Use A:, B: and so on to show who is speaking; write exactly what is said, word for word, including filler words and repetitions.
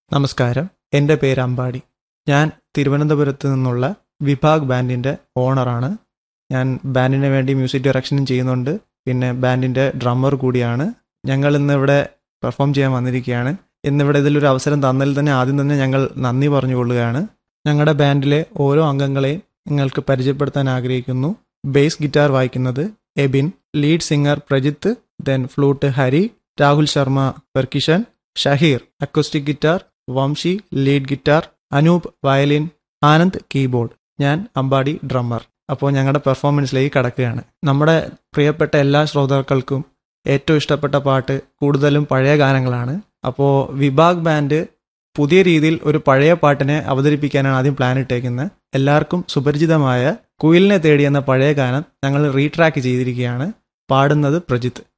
A: നമസ്കാരം, എൻ്റെ പേര് അമ്പാടി. ഞാൻ തിരുവനന്തപുരത്ത് നിന്നുള്ള വിഭാഗ് ബാൻഡിൻ്റെ ഓണറാണ്. ഞാൻ ബാൻഡിന് വേണ്ടി മ്യൂസിക് ഡയറക്ഷനും ചെയ്യുന്നുണ്ട്, പിന്നെ ബാൻഡിൻ്റെ ഡ്രമ്മർ കൂടിയാണ്. ഞങ്ങൾ ഇന്നിവിടെ പെർഫോം ചെയ്യാൻ വന്നിരിക്കുകയാണ്. ഇന്നിവിടെ ഇതിലൊരു അവസരം തന്നതിൽ തന്നെ ആദ്യം തന്നെ ഞങ്ങൾ നന്ദി പറഞ്ഞുകൊള്ളുകയാണ്. ഞങ്ങളുടെ ബാൻഡിലെ ഓരോ അംഗങ്ങളെയും നിങ്ങൾക്ക് പരിചയപ്പെടുത്താൻ ആഗ്രഹിക്കുന്നു. ബേസ് ഗിറ്റാർ വായിക്കുന്നത് Ebin, lead singer Prajith, then flute Hari, Rahul Sharma പെർക്കിഷൻ, Shaheer acoustic guitar, Vamshi lead guitar, Anoop violin, Anand keyboard, ഞാൻ അമ്പാടി ഡ്രമ്മർ. അപ്പോൾ ഞങ്ങളുടെ പെർഫോമൻസിലേക്ക് കടക്കുകയാണ്. നമ്മുടെ പ്രിയപ്പെട്ട എല്ലാ ശ്രോതാക്കൾക്കും ഏറ്റവും ഇഷ്ടപ്പെട്ട പാട്ട് കൂടുതലും പഴയ ഗാനങ്ങളാണ്. അപ്പോൾ വിഭാഗ് ബാൻഡ് പുതിയ രീതിയിൽ ഒരു പഴയ പാട്ടിനെ അവതരിപ്പിക്കാനാണ് ആദ്യം പ്ലാൻ ഇട്ടേക്കുന്നത്. എല്ലാവർക്കും സുപരിചിതമായ കുയിലിനെ തേടി എന്ന പഴയ ഗാനം ഞങ്ങൾ റീട്രാക്ക് ചെയ്തിരിക്കുകയാണ്. പാടുന്നത് പ്രജിത്ത്.